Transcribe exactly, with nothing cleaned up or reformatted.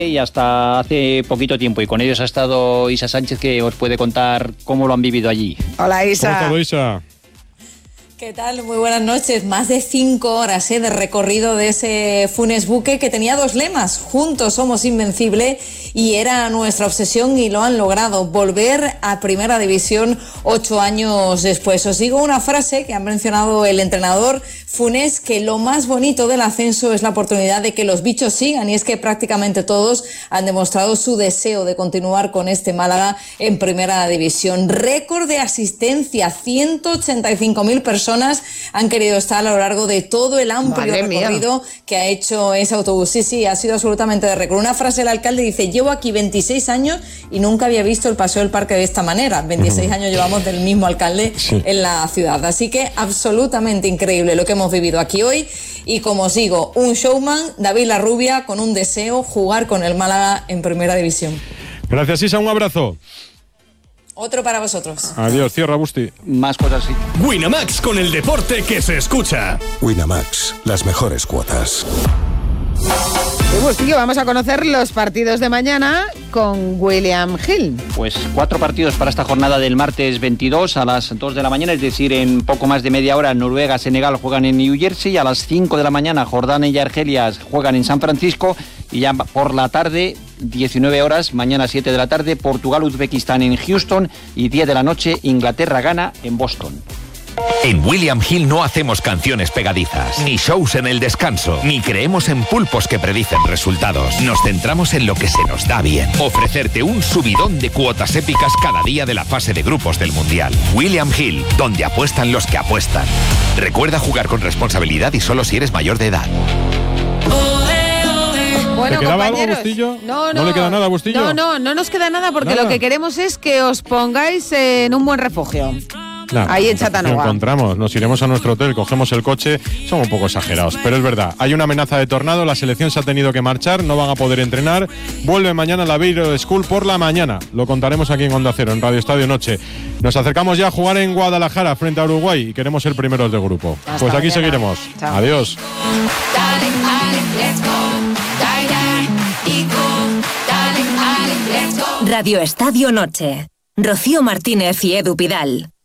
y hasta hace poquito tiempo, y con ellos ha estado Isa Sánchez, que os puede contar cómo lo han vivido allí. Hola, Isa. ¿Cómo todo, Isa? ¿Qué tal? Muy buenas noches. Más de cinco horas ¿eh? de recorrido de ese Funes buque que tenía dos lemas. Juntos somos invencibles, y era nuestra obsesión, y lo han logrado. Volver a Primera División ocho años después. Os digo una frase que ha mencionado el entrenador Funes, que lo más bonito del ascenso es la oportunidad de que los bichos sigan, y es que prácticamente todos han demostrado su deseo de continuar con este Málaga en Primera División. Récord de asistencia, ciento ochenta y cinco mil personas han querido estar a lo largo de todo el amplio Madre recorrido mía. que ha hecho ese autobús. Sí, sí, ha sido absolutamente de récord. Una frase del alcalde dice: llevo aquí veintiséis años y nunca había visto el paseo del parque de esta manera. veintiséis uh-huh. años llevamos del mismo alcalde sí. en la ciudad. Así que absolutamente increíble lo que hemos vivido aquí hoy. Y como os digo, un showman, David Larrubia, con un deseo: jugar con el Málaga en Primera División. Gracias, Isa, un abrazo. Otro para vosotros. Adiós, cierra, Busti. Más cosas así. Winamax, con el deporte que se escucha. Winamax, las mejores cuotas. Pues tío, vamos a conocer los partidos de mañana con William Hill. Pues cuatro partidos para esta jornada del martes veintidós a las dos de la mañana, es decir, en poco más de media hora. Noruega, Senegal juegan en New Jersey. A las cinco de la mañana, Jordania y Argelia juegan en San Francisco. Y ya por la tarde, diecinueve horas, mañana siete de la tarde, Portugal, Uzbekistán en Houston. Y diez de la noche, Inglaterra, Ghana en Boston. En William Hill no hacemos canciones pegadizas, ni shows en el descanso, ni creemos en pulpos que predicen resultados. Nos centramos en lo que se nos da bien: ofrecerte un subidón de cuotas épicas cada día de la fase de grupos del Mundial. William Hill, donde apuestan los que apuestan. Recuerda jugar con responsabilidad y solo si eres mayor de edad. Bueno, ¿Te quedaba algo, compañeros, Bustillo? No, no, ¿No le queda nada, Bustillo? No, no, no nos queda nada, porque ¿Nada? Lo que queremos es que os pongáis en un buen refugio. Nada, ahí en Chattanooga. Lo encontramos, nos iremos a nuestro hotel, cogemos el coche. Somos un poco exagerados, pero es verdad. Hay una amenaza de tornado, la selección se ha tenido que marchar, no van a poder entrenar. Vuelve mañana la Beiro School por la mañana. Lo contaremos aquí en Onda Cero, en Radio Estadio Noche. Nos acercamos ya a jugar en Guadalajara frente a Uruguay y queremos ser primeros de grupo. Hasta pues aquí mañana. seguiremos. Chao. Adiós. Radio Estadio Noche. Rocío Martínez y Edu Pidal.